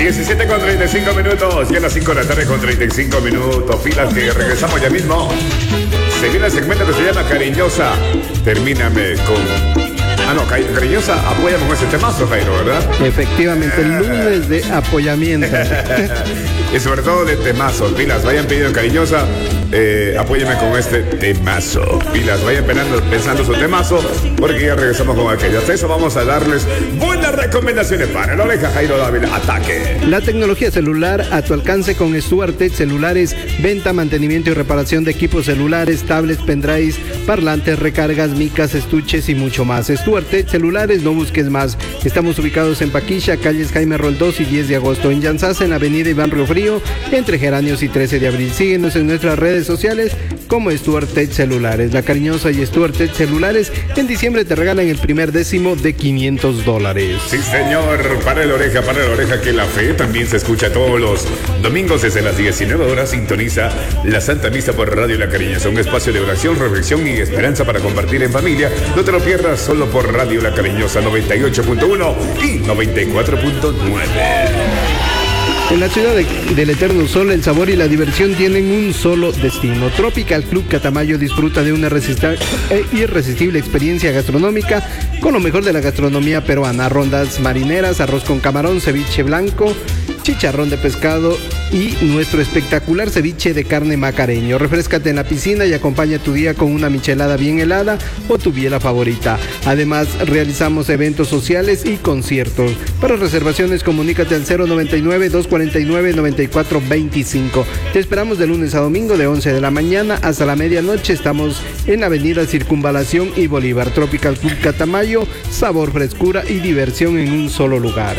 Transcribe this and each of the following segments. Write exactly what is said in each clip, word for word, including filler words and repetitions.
diecisiete con treinta y cinco minutos. Y a las cinco de la tarde con treinta y cinco minutos. Filas que regresamos ya mismo. Se viene el segmento que se llama Cariñosa. Termíname con... Ah, no, Cariñosa, apóyame con ese temazo, Jairo, ¿verdad? Efectivamente, el lunes de apoyamiento. Y sobre todo de temazos. Pilas, vayan pidiendo Cariñosa, eh, apóyame con este temazo. Pilas, vayan pensando, pensando su temazo, porque ya regresamos con aquello. Hasta eso vamos a darles buenas recomendaciones para la oreja, Jairo Dávila. Ataque. La tecnología celular a tu alcance con Stuart Tech Celulares. Venta, mantenimiento y reparación de equipos celulares, tablets, pendrives, parlantes, recargas, micas, estuches y mucho más. Stuart Tech Celulares, no busques más. Estamos ubicados en Paquilla, calles Jaime Roldós y diez de agosto. En Llanzasa, en la avenida Iván Río Frío, entre Geranios y trece de abril. Síguenos en nuestras redes sociales como Stuart Tech Celulares. La Cariñosa y Stuart Tech Celulares en diciembre te regalan el primer décimo de quinientos dólares. Sí, señor. Para la oreja, para la oreja, que la fe también se escucha todos los domingos desde las diecinueve horas. Sintoniza la Santa Misa por Radio La Cariñosa. Un espacio de oración, reflexión y esperanza para compartir en familia. No te lo pierdas, solo por Radio La Cariñosa noventa y ocho punto uno y noventa y cuatro punto nueve. En la ciudad de, del Eterno Sol, el sabor y la diversión tienen un solo destino. Tropical Club Catamayo disfruta de una e irresistible experiencia gastronómica con lo mejor de la gastronomía peruana. Rondas marineras, arroz con camarón, ceviche blanco, chicharrón de pescado y nuestro espectacular ceviche de carne macareño. Refréscate en la piscina y acompaña tu día con una michelada bien helada o tu biela favorita. Además, realizamos eventos sociales y conciertos. Para reservaciones, comunícate al cero noventa y nueve, dos cuarenta y nueve, noventa y cuatro veinticinco. Te esperamos de lunes a domingo de once de la mañana hasta la medianoche. Estamos en la avenida Circunvalación y Bolívar. Tropical Club Catamayo, sabor, frescura y diversión en un solo lugar.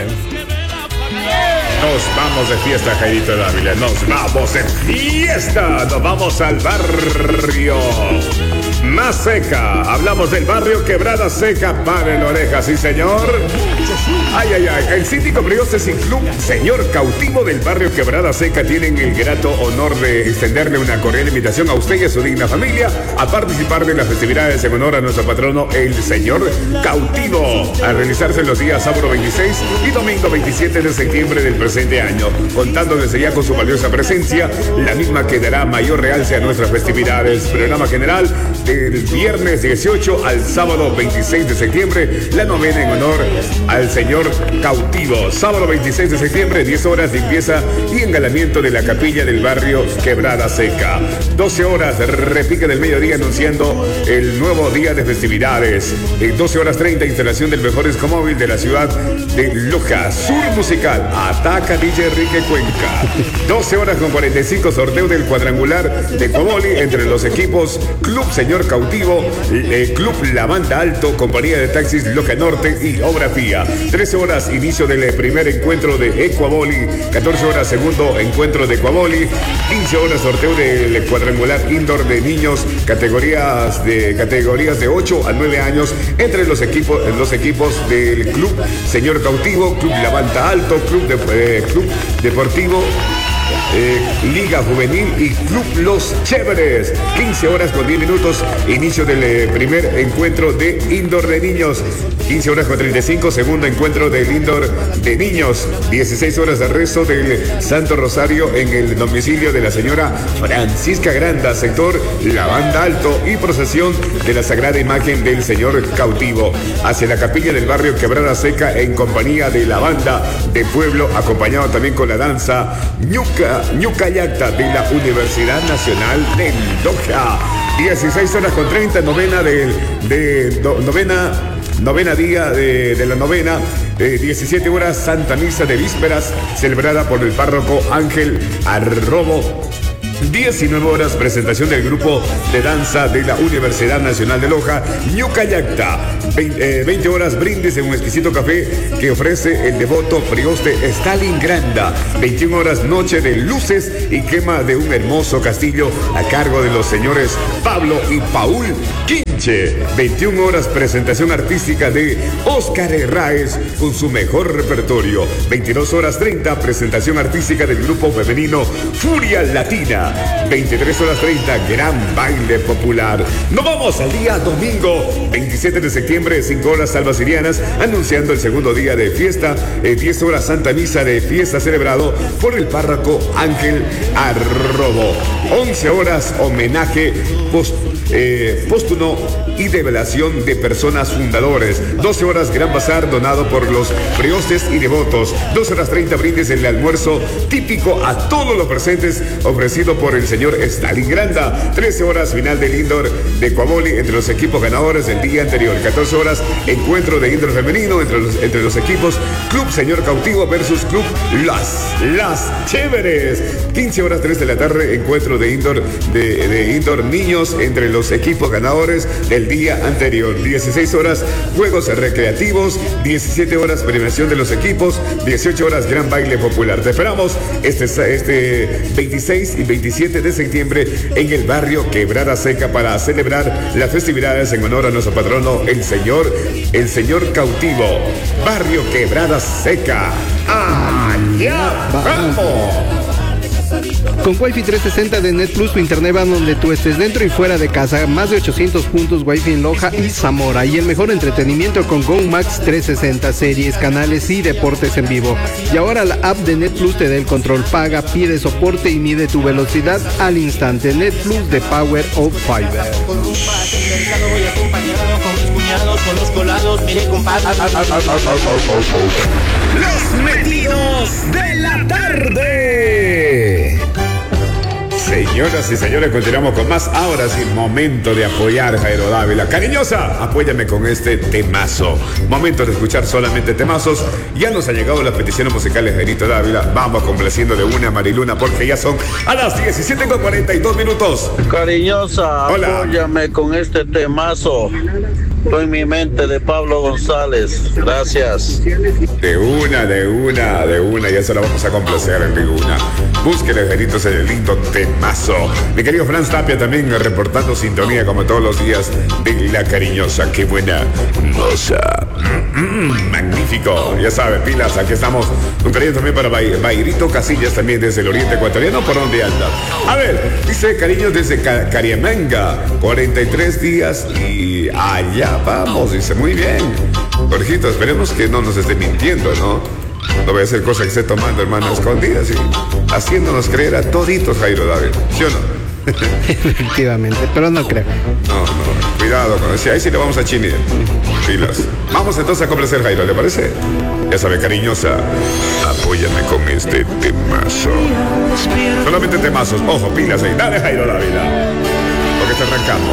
Nos vamos de fiesta, Jairito Dávila. Nos vamos de fiesta. Nos vamos al barrio Más Seca. Hablamos del barrio Quebrada Seca. Para la oreja, sí, señor. Ay, ay, ay. El síndico Briostes y Club Señor Cautivo del barrio Quebrada Seca tienen el grato honor de extenderle una cordial invitación a usted y a su digna familia a participar de las festividades en honor a nuestro patrono, el Señor Cautivo, a realizarse los días sábado veintiséis y domingo veintisiete de septiembre del presente año. Contando desde ya con su valiosa presencia, la misma que dará mayor realce a nuestras festividades. Programa general del viernes dieciocho al sábado veintiséis de septiembre, la novena en honor al Señor Cautivo. Sábado veintiséis de septiembre, diez horas de limpieza y engalamiento de la capilla del barrio Quebrada Seca. doce horas, repique del mediodía anunciando el nuevo día de festividades. En doce horas treinta, instalación del mejor escomóvil de la ciudad de Loja. Sur musical, ataca D J Enrique Cuenca. doce horas con cuarenta y cinco, sorteo del cuadrangular de Ecuaboli entre los equipos Club Señor Cautivo, eh, Club La Banda Alto, Compañía de Taxis Loja Norte y Obra Pía. trece horas, inicio del primer encuentro de Ecuaboli. catorce horas, segundo encuentro de Ecuaboli. quince horas, sorteo del cuadrangular indoor de niños, categorías de categorías de ocho a nueve años entre los equipos los equipos del Club Señor Cautivo, Club La Banda Alto, Club, de, eh, Club Deportivo Eh, Liga Juvenil y Club Los Chéveres. quince horas con diez minutos, inicio del eh, primer encuentro de indoor de niños. quince horas con treinta y cinco, segundo encuentro del indoor de niños. dieciséis horas de rezo del Santo Rosario en el domicilio de la señora Francisca Granda, sector La Banda Alto, y procesión de la Sagrada Imagen del Señor Cautivo hacia la capilla del barrio Quebrada Seca en compañía de la banda de pueblo, acompañado también con la danza Ñuca Ñucayacta de la Universidad Nacional de Loja. dieciséis horas con treinta, novena de, de no, novena novena día de, de la novena, eh, diecisiete horas, Santa Misa de Vísperas, celebrada por el párroco Ángel Arrobo. diecinueve horas, presentación del grupo de danza de la Universidad Nacional de Loja, Ñucayacta. veinte horas, brindis en un exquisito café que ofrece el devoto prioste Stalin Granda. veintiuna horas, noche de luces y quema de un hermoso castillo a cargo de los señores Pablo y Paul Quinche. veintiuna horas, presentación artística de Óscar Herráez con su mejor repertorio. veintidós horas treinta, presentación artística del grupo femenino Furia Latina. veintitrés horas treinta, gran baile popular. Nos vamos al día domingo, veintisiete de septiembre, cinco horas salvas sirianas, anunciando el segundo día de fiesta, eh, diez horas Santa Misa de fiesta celebrado por el párroco Ángel Arrobo. once horas homenaje post, eh, póstumo y develación de personas fundadores. doce horas gran bazar donado por los priostes y devotos. doce horas treinta brindis en el almuerzo típico a todos los presentes ofrecido por el señor Stalin Granda. trece horas final del indoor de Coaboli entre los equipos ganadores del día anterior. catorce horas encuentro de indoor femenino entre los, entre los equipos Club Señor Cautivo versus Club Las Las Chéveres. quince horas tres de la tarde encuentro de indoor de, de indoor niños entre los equipos ganadores del día anterior. dieciséis horas juegos recreativos. diecisiete horas premiación de los equipos. dieciocho horas gran baile popular. Te esperamos este, este veintiséis y veintisiete de septiembre en el barrio Quebrada Seca para celebrar las festividades en honor a nuestro patrono, el señor, el señor Cautivo. Barrio Quebrada Seca. ¡Allá vamos! Con Wi-Fi trescientos sesenta de Net Plus, tu internet va donde tú estés, dentro y fuera de casa. Más de ochocientos puntos Wi-Fi en Loja y Zamora. Y el mejor entretenimiento con Go Max trescientos sesenta, series, canales y deportes en vivo. Y ahora la app de Net Plus te da el control. Paga, pide soporte y mide tu velocidad al instante. Net Plus de Power of Fiber. Los metidos de la tarde. Señoras y señores, continuamos con más. Ahora sí, momento de apoyar Jairo Dávila. Cariñosa, apóyame con este temazo. Momento de escuchar solamente temazos. Ya nos han llegado las peticiones musicales de Jairito Dávila. Vamos complaciendo de una Mariluna porque ya son a las diecisiete con cuarenta y dos minutos. Cariñosa, hola, apóyame con este temazo. Estoy en mi mente de Pablo González. Gracias. De una, de una, de una. Ya se la vamos a complacer, de una. Búsquele, Jairito, ese lindo temazo. Mi querido Franz Tapia también reportando sintonía como todos los días de La Cariñosa. Qué buena moza. Mm, mm, magnífico. Ya sabes, pilas, aquí estamos. Un cariño también para Bairito Casillas, también desde el oriente ecuatoriano. ¿Por dónde anda? A ver, dice cariño desde Ca Cariamanga. cuarenta y tres días y allá vamos. Dice, muy bien. Jorgito, esperemos que no nos esté mintiendo, ¿no? No voy a hacer cosa que esté tomando, hermano, escondidas y haciéndonos creer a toditos, Jairo David. ¿Sí o no? Efectivamente, pero no creo. No, no, cuidado con eso. Ahí sí le vamos a chinear. Pilas. Vamos entonces a complacer, Jairo, ¿le parece? Ya sabe, cariñosa, apóyame con este temazo. Solamente temazos. Ojo, pilas ahí. Dale, Jairo Dávila. Porque te arrancamos.